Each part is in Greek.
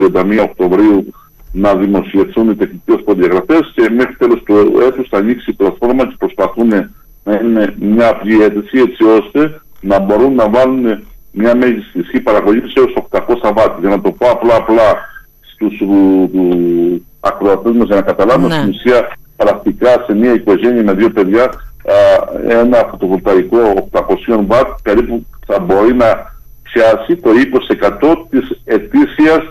31 Οκτωβρίου να δημοσιευθούν οι τεχνικές προδιαγραφές και μέχρι τέλος του έτους θα ανοίξει η πλατφόρμα και προσπαθούν να είναι μια απλή αίτηση έτσι ώστε να μπορούν να βάλουν μια μέγιστη ισχύ παραγωγής έως 800 βάτ. Για να το πω απλά στους ακροατές μας για να καταλάβουν, στην ουσία πρακτικά σε μια οικογένεια με 2 παιδιά ένα φωτοβολταϊκό 800 βάτ περίπου θα μπορεί να πιάσει το 20% της ετήσιας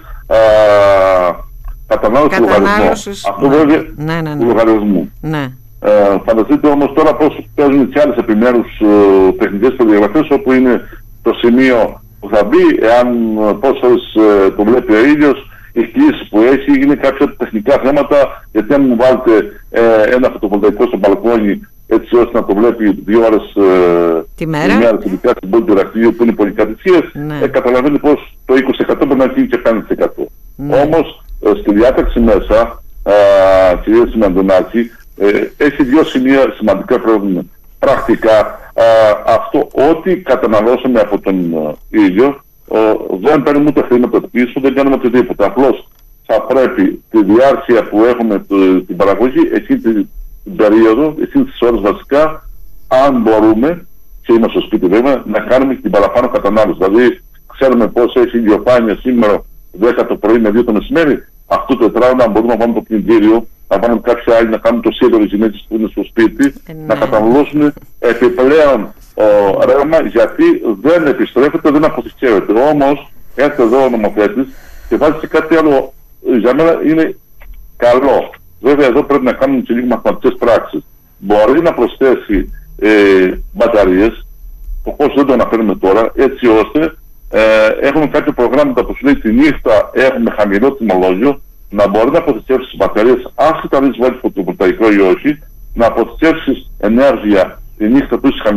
κατανάλωσης του λογαριασμού. Αυτό βέβαια του λογαριασμού. Φανταστείτε όμως τώρα πώς παίζουν και άλλες επιμέρους τεχνικές προδιαγραφές, όπου είναι το σημείο που θα μπει, εάν πόσες ώρες το βλέπει ο ήλιος, η κλίση που έχει, είναι κάποια τεχνικά θέματα, γιατί αν μου βάλετε ένα φωτοβολταϊκό στο μπαλκόνι έτσι ώστε να το βλέπει 2 ώρες τη μέρα, ειδικά στην πόλη του Ηρακλείου που είναι πολυκατοικίες, καταλαβαίνει πως το 20% πρέπει να γίνει και 5%. Όμως στη διάταξη μέσα, κυρία Συναντονάκη, έχει 2 σημεία σημαντικά πρόβλημα. Πρακτικά, αυτό ό,τι καταναλώσαμε από τον ήλιο, δεν παίρνουμε ούτε χρήματα πίσω, δεν κάνουμε οτιδήποτε. Απλώς θα πρέπει τη διάρκεια που έχουμε την παραγωγή, εκείνη την περίοδο, εκείνες τις ώρες βασικά, αν μπορούμε, και είμαστε στο σπίτι βέβαια, να κάνουμε την παραπάνω κατανάλωση. Δηλαδή, ξέρουμε πώς έχει ηλιοφάνεια σήμερα 10 το πρωί με 2 το μεσημέρι, αυτό το τετράωρο, αν μπορούμε να πάμε το πλυντήριο, να πάμε κάποια άλλη, να κάνουμε το σίδερο οι γυναίκες που είναι στο σπίτι, να καταναλώσουμε επιπλέον ρεύμα, γιατί δεν επιστρέφεται, δεν αποθηκεύεται. Όμως, έρχεται εδώ ο νομοθέτης και βάζει και κάτι άλλο, για μένα είναι καλό. Βέβαια, εδώ πρέπει να κάνουμε και λίγο μαθηματικές πράξεις. Μπορεί να προσθέσει μπαταρίες, το πώς δεν το αναφέρουμε τώρα, έτσι ώστε έχουμε κάποια προγράμματα που σου λέει τη νύχτα έχουμε χαμηλό τιμολόγιο, να μπορεί να αποθηκεύσει τις μπαταρίες, άσχετα αν βάλει φωτοβολταϊκό ή όχι, να αποθηκεύσει ενέργεια τη νύχτα που έχει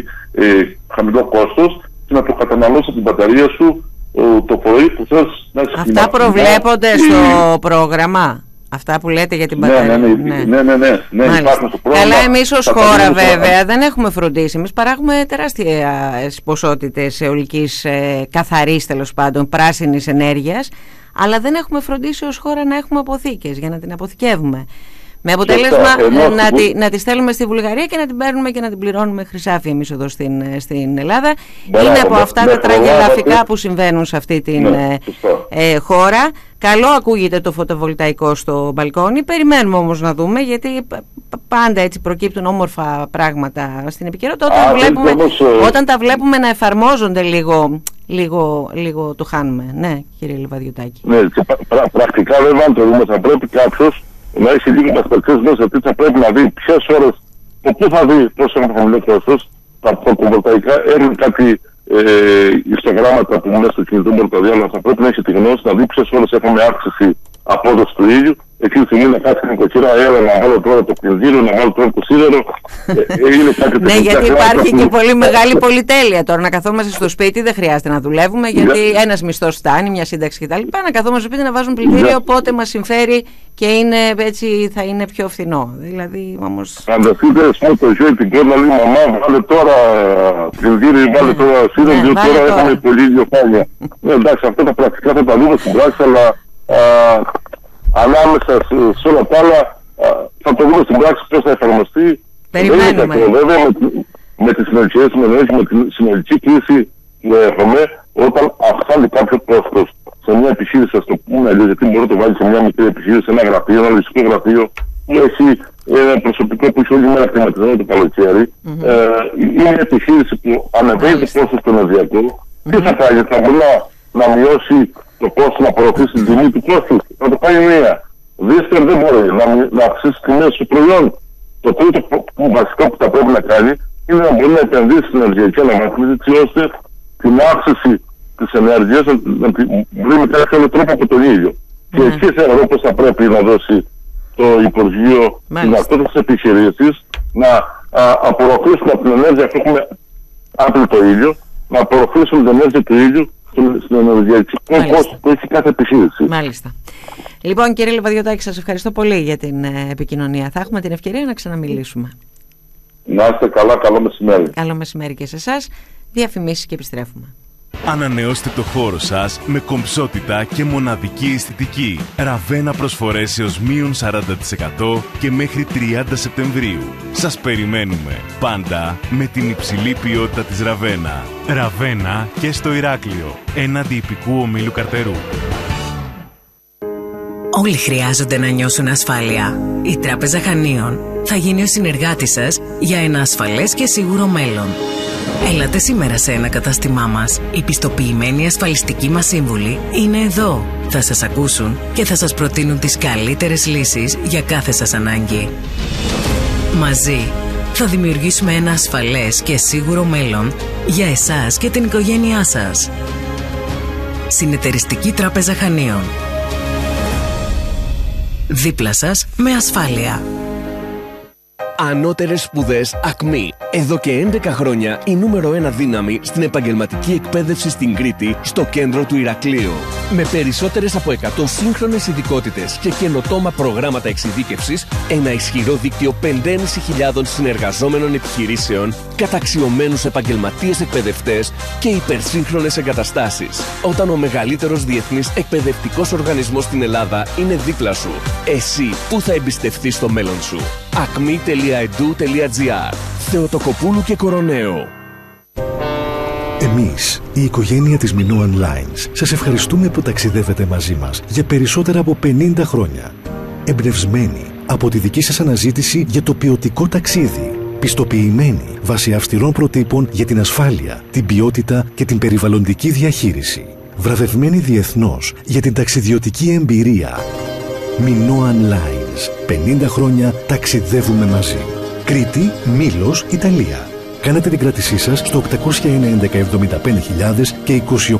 χαμηλό κόστος και να το καταναλώσει την μπαταρία σου το πρωί που θες να έχει. Αυτά προβλέπονται στο πρόγραμμα. Αυτά που λέτε για την μπαταρία. Ναι, υπάρχουν στο πρόγραμμα. Καλά, εμείς ως χώρα βέβαια δεν έχουμε φροντίσει. Εμείς παράγουμε τεράστιες ποσότητες αιωλικής καθαρής, τέλος πάντων, πράσινης ενέργειας, αλλά δεν έχουμε φροντίσει ως χώρα να έχουμε αποθήκες για να την αποθηκεύουμε. Με αποτέλεσμα να τη στέλνουμε στη Βουλγαρία και να την παίρνουμε και να την πληρώνουμε χρυσάφι εμείς εδώ στην Ελλάδα. Είναι από αυτά τα τραγελαφικά που συμβαίνουν σε αυτή την χώρα. Καλό ακούγεται το φωτοβολταϊκό στο μπαλκόνι. Περιμένουμε όμως να δούμε, γιατί πάντα έτσι προκύπτουν όμορφα πράγματα στην επικαιρότητα. Όταν τα βλέπουμε να εφαρμόζονται λίγο το χάνουμε. Ναι, κύριε Λιβαδιωτάκη. Ναι, πρακτικά βέβαια αν το δούμε θα πρέπει κάποιος να έχει λίγο τα σπερτσές μέσα, γιατί θα πρέπει να δει ποιες ώρες, το πού θα δει πόσο είναι χαμηλό κόστος. Τα φωτοβολταϊκά έχουν κάτι ιστογράμματα που μου λέει στο κινητό μου το διάλογο, θα πρέπει να έχει τη γνώση να δει ποιες ώρες έχουμε αύξηση απόδοση του ήλιου. Εκείνη τη στιγμή να κάτσει την νοικοκυρά, να βάλω τώρα το πλυντήριο, να βάλω τώρα το σίδερο. Ναι, γιατί υπάρχει και πολύ μεγάλη πολυτέλεια τώρα. Να καθόμαστε στο σπίτι, δεν χρειάζεται να δουλεύουμε, γιατί ένας μισθός φτάνει, μια σύνταξη κτλ. Να καθόμαστε στο σπίτι να βάζουμε πλυντήριο, οπότε μας συμφέρει και έτσι θα είναι πιο φθηνό. Δηλαδή όμως. Φανταστείτε, το ζωή την κόρνα λέει μαμά, βάλε τώρα πλυντήριο, βάλε τώρα σίδερο, διότι τώρα έχουμε πολύ ηλιοφάνεια. Εντάξει, αυτά τα πρακτικά θα τα δούμε στην πράξη, αλλά ανάμεσα σε όλα τα άλλα θα το δούμε στην πράξη πώς θα εφαρμοστεί. Περιμένουμε. Βέβαια με τις συνολικές συμμετοχές, με τη συνολική κρίση που έχουμε, όταν αυξάνει κάποιο κόστος σε μια επιχείρηση, ας το πούμε αλλιώς, γιατί μπορεί να το βάλει σε μια μικρή επιχείρηση, σε ένα γραφείο, ένα λογιστικό γραφείο, που έχει ένα προσωπικό που έχει όλη μέρα κλιματισμένο το καλοκαίρι, είναι μια επιχείρηση που ανεβαίνει το κόστος του ενεργειακού. Τι θα κάνει, θα μπορεί να μειώσει το κόστος, να προωθήσει την τιμή του κόστους, να το κάνει μία. Δεύτερον, δεν μπορεί να αυξήσει τιμές του προϊόν. Το τρίτο που βασικά που θα πρέπει να κάνει είναι να μπορεί να επενδύσει στην ενεργειακή αναβάθμιση, έτσι ώστε την αύξηση της ενέργειας να την βρει με κάποιο άλλο τρόπο από τον ήλιο. Και εκεί θεωρώ πως θα πρέπει να δώσει το Υπουργείο δυνατότητα στις επιχειρήσεις να απορροφήσουν από την ενέργεια που έχουμε άπλυτο ήλιο, να απορροφήσουν την ενέργεια του ήλιου στην ενεργειακή κόστος που έχει κάθε επιχείρηση. Μάλιστα. Λοιπόν, κύριε Λιβαδιωτάκη, σας ευχαριστώ πολύ για την επικοινωνία. Θα έχουμε την ευκαιρία να ξαναμιλήσουμε. Να είστε καλά, καλό μεσημέρι. Καλό μεσημέρι και σε εσάς. Διαφημίσεις και επιστρέφουμε. Ανανεώστε το χώρο σας με κομψότητα και μοναδική αισθητική. Ραβένα προσφορές έως μείον 40% και μέχρι 30 Σεπτεμβρίου. Σας περιμένουμε πάντα με την υψηλή ποιότητα της Ραβένα. Ραβένα και στο Ηράκλειο, έναντι ιππικού ομίλου Καρτερού. Όλοι χρειάζονται να νιώσουν ασφάλεια. Η Τράπεζα Χανίων θα γίνει ο συνεργάτης σας για ένα ασφαλές και σίγουρο μέλλον. Έλατε σήμερα σε ένα κατάστημά μας. Οι πιστοποιημένοι ασφαλιστικοί μας σύμβουλοι είναι εδώ. Θα σας ακούσουν και θα σας προτείνουν τις καλύτερες λύσεις για κάθε σας ανάγκη. Μαζί θα δημιουργήσουμε ένα ασφαλές και σίγουρο μέλλον για εσάς και την οικογένειά σας. Συνεταιριστική Τράπεζα Χανίων. Δίπλα σας με ασφάλεια. Ανώτερες σπουδές ΑΚΜΗ. Εδώ και 11 χρόνια η νούμερο 1 δύναμη στην επαγγελματική εκπαίδευση στην Κρήτη, στο κέντρο του Ηρακλείου. Με περισσότερες από 100 σύγχρονες ειδικότητες και καινοτόμα προγράμματα εξειδίκευσης, ένα ισχυρό δίκτυο 5.500 συνεργαζόμενων επιχειρήσεων, καταξιωμένους επαγγελματίες εκπαιδευτές και υπερσύγχρονες εγκαταστάσεις. Όταν ο μεγαλύτερος διεθνής εκπαιδευτικός οργανισμός στην Ελλάδα είναι δίπλα σου, εσύ πού θα εμπιστευτείς το μέλλον σου? acmi.edu.gr. Θεοτοκοπούλου και Κοροναίο. Εμείς, η οικογένεια της Minoan Lines, σας ευχαριστούμε που ταξιδεύετε μαζί μας για περισσότερα από 50 χρόνια. Εμπνευσμένοι από τη δική σας αναζήτηση για το ποιοτικό ταξίδι. Πιστοποιημένοι βάσει αυστηρών προτύπων για την ασφάλεια, την ποιότητα και την περιβαλλοντική διαχείριση. Βραβευμένοι διεθνώς για την ταξιδιωτική εμπειρία. Minoan Lines. 50 χρόνια ταξιδεύουμε μαζί. Κρήτη, Μήλος, Ιταλία. Κάνετε την κράτησή σας στο 801-11-75.000 και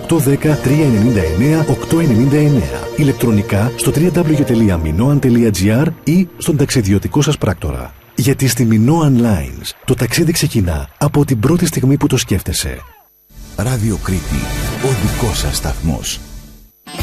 2810-399-899. Ηλεκτρονικά στο www.minoan.gr ή στον ταξιδιωτικό σας πράκτορα. Γιατί στη Minoan Lines το ταξίδι ξεκινά από την πρώτη στιγμή που το σκέφτεσαι. Ράδιο Κρήτη, ο δικός σας σταθμός.